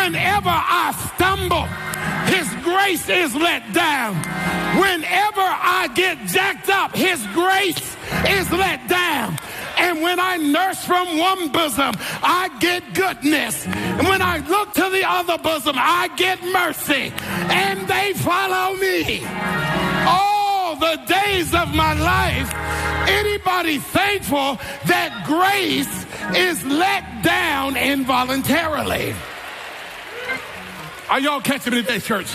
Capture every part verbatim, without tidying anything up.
Whenever I stumble, his grace is let down. Whenever I get jacked up, his grace is let down. And when I nurse from one bosom, I get goodness. And when I look to the other bosom, I get mercy. And they follow me all the days of my life. Anybody thankful that grace is let down involuntarily? Are y'all catching me today, church?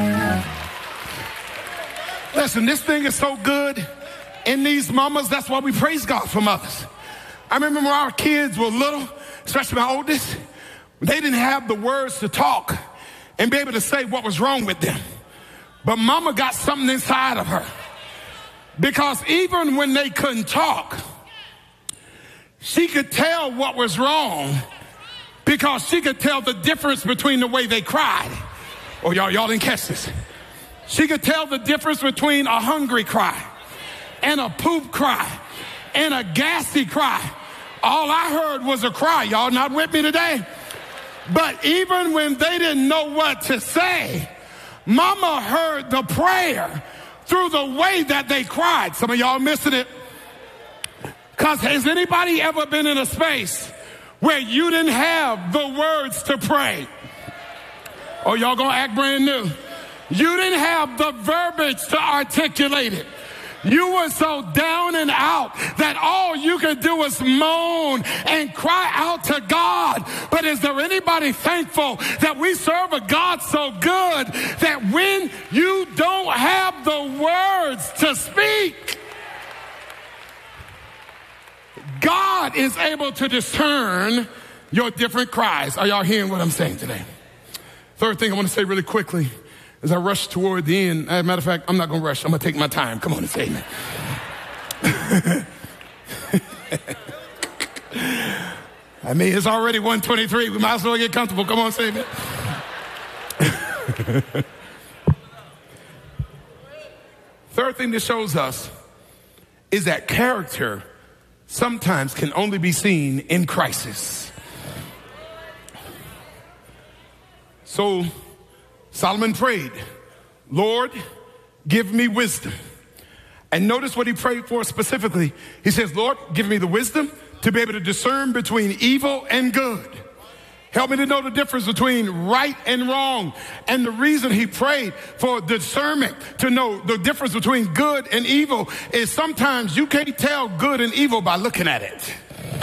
Listen, this thing is so good in these mamas. That's why we praise God for mothers. I remember when our kids were little, especially my oldest, they didn't have the words to talk and be able to say what was wrong with them. But mama got something inside of her. Because even when they couldn't talk, she could tell what was wrong because she could tell the difference between the way they cried. Oh, y'all, y'all didn't catch this. She could tell the difference between a hungry cry and a poop cry and a gassy cry. All I heard was a cry. Y'all not with me today? But even when they didn't know what to say, mama heard the prayer through the way that they cried. Some of y'all missing it. Because has anybody ever been in a space where you didn't have the words to pray? Oh, y'all gonna act brand new. You didn't have the verbiage to articulate it. You were so down and out that all you could do was moan and cry out to God. But is there anybody thankful that we serve a God so good that when you don't have the words to speak, God is able to discern your different cries? Are y'all hearing what I'm saying today? Third thing I want to say really quickly as I rush toward the end. As a matter of fact, I'm not going to rush. I'm going to take my time. Come on and say amen. I mean, it's already one twenty-three. We might as well get comfortable. Come on, say amen. Third thing this shows us is that character sometimes can only be seen in crisis. So Solomon prayed, Lord, give me wisdom. And notice what he prayed for specifically. He says, Lord, give me the wisdom to be able to discern between evil and good. Help me to know the difference between right and wrong. And the reason he prayed for discernment to know the difference between good and evil is sometimes you can't tell good and evil by looking at it.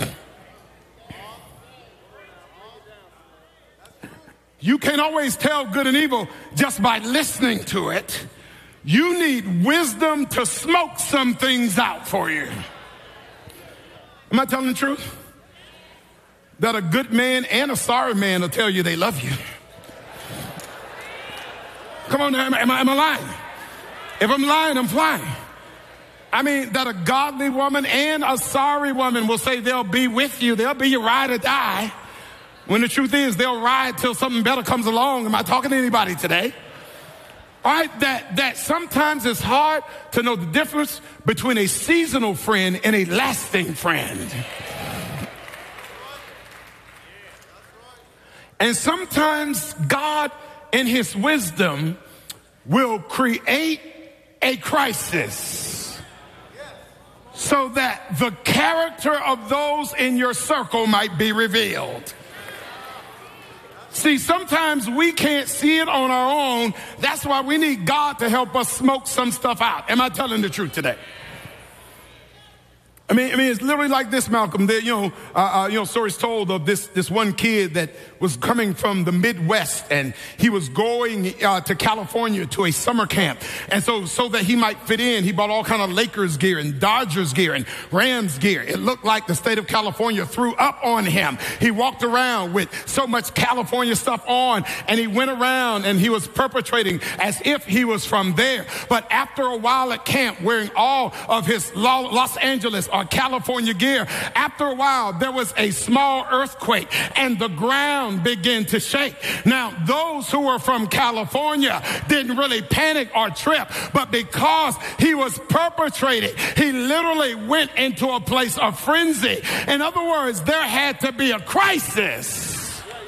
You can't always tell good and evil just by listening to it. You need wisdom to smoke some things out for you. Am I telling the truth? That a good man and a sorry man will tell you they love you. Come on, am I, am I, am I lying? If I'm lying, I'm flying. I mean, that a godly woman and a sorry woman will say they'll be with you. They'll be your ride or die. When the truth is, they'll ride till something better comes along. Am I talking to anybody today? All right, that, that sometimes it's hard to know the difference between a seasonal friend and a lasting friend. And sometimes God, in his wisdom, will create a crisis so that the character of those in your circle might be revealed. See, sometimes we can't see it on our own. That's why we need God to help us smoke some stuff out. Am I telling the truth today? I mean, I mean, it's literally like this, Malcolm. There, you know, uh, uh, you know, stories told of this this one kid that was coming from the Midwest, and he was going uh, to California to a summer camp, and so so that he might fit in, he bought all kind of Lakers gear and Dodgers gear and Rams gear. It looked like the state of California threw up on him. He walked around with so much California stuff on, and he went around and he was perpetrating as if he was from there. But after a while at camp, wearing all of his Los Angeles or California gear, after a while there was a small earthquake and the ground began to shake. Now those who were from California didn't really panic or trip, but because he was perpetrated, he literally went into a place of frenzy. In other words, there had to be a crisis